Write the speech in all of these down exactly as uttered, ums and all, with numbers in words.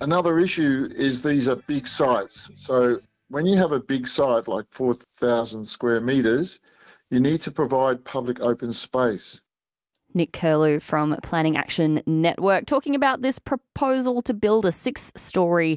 another issue is these are big sites. So when you have a big site like four thousand square metres, you need to provide public open space. Nick Curlew from Planning Action Network talking about this proposal to build a six-storey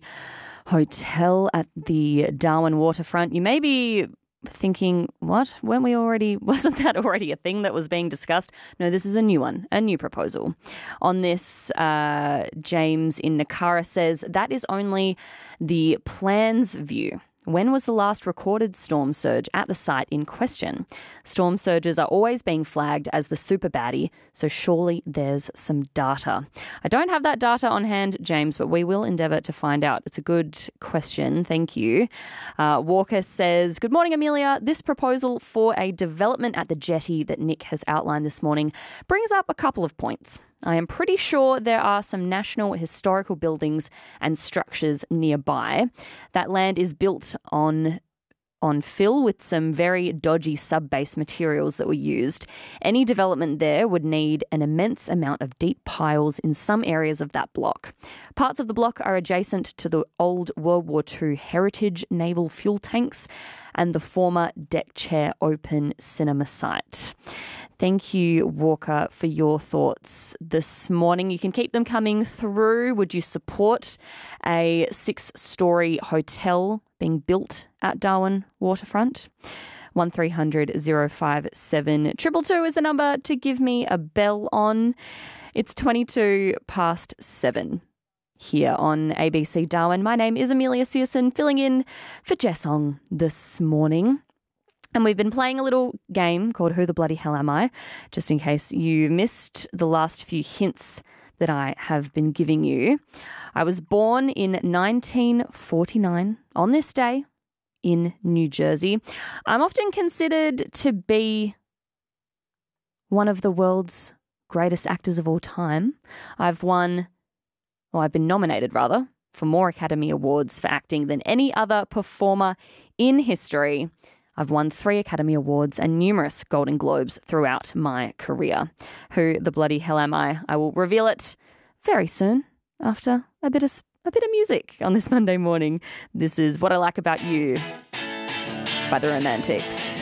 hotel at the Darwin waterfront. You may be thinking, what? Weren't we already, wasn't that already a thing that was being discussed? No, this is a new one, a new proposal. On this, uh, James in Nakara says, that is only the plan's view. When was the last recorded storm surge at the site in question? Storm surges are always being flagged as the super baddie, so surely there's some data. I don't have that data on hand, James, but we will endeavour to find out. It's a good question. Thank you. Uh, Walker says, good morning, Amelia. This proposal for a development at the jetty that Nick has outlined this morning brings up a couple of points. I am pretty sure there are some national historical buildings and structures nearby. That land is built on on fill with some very dodgy sub-base materials that were used. Any development there would need an immense amount of deep piles in some areas of that block. Parts of the block are adjacent to the old World War Two heritage naval fuel tanks and the former deck chair open cinema site. Thank you, Walker, for your thoughts this morning. You can keep them coming through. Would you support a six-storey hotel being built at Darwin waterfront? one three hundred oh five seven. two two two is the number to give me a bell on. It's twenty-two past seven here on A B C Darwin. My name is Amelia Searson, filling in for Jess Ong this morning. And we've been playing a little game called Who the Bloody Hell Am I? Just in case you missed the last few hints that I have been giving you. I was born in nineteen forty-nine on this day in New Jersey. I'm often considered to be one of the world's greatest actors of all time. I've won, or I've been nominated rather, for more Academy Awards for acting than any other performer in history. I've won three Academy Awards and numerous Golden Globes throughout my career. Who the bloody hell am I? I will reveal it very soon after a bit of a bit of music on this Monday morning. This is What I Like About You by The Romantics.